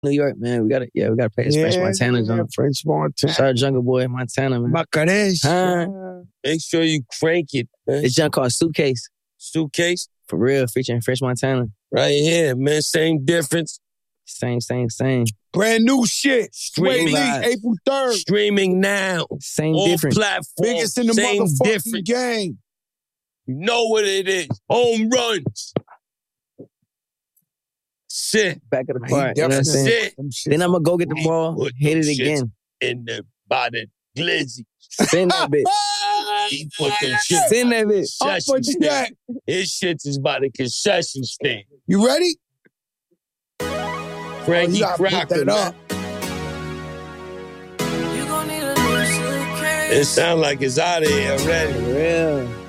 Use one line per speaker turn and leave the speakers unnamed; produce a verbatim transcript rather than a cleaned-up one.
New York, man. We gotta, yeah, we gotta pay this
Yeah,
French Montana
yeah,
joint.
French Montana.
Shout out Jungle Boy, Montana, man.
Macaresh.
Huh?
Make sure you crank it, man.
This junk called Suitcase.
Suitcase?
For real, featuring French Montana.
Right here, man. Same difference.
Same, same, same.
Brand new shit. Sway Lee,
vibes.
April third.
Streaming now.
Same
All
difference.
platforms.
Biggest in the
Same
motherfucking
difference.
game.
You know what it is. Home runs. Sit.
Back of the
He
park. You know what I'm
definitely-
saying?
Sit.
Them shits
Then I'm gonna go get the
He
ball,
put
hit
them
it
shits
again.
in the by the glizzy.
Send that bitch.
He put them shit.
Send that bitch.
Up
Concession
with
stand.
that.
His shit is by the concession stand.
You ready?
Frankie
you gotta put
Crocker.
that up.
It sound like it's out of here already.
For real.